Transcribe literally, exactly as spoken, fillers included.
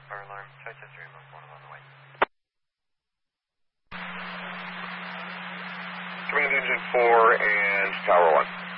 fire alarm. Chichester ambulance one is on the way. Command engine four and tower one.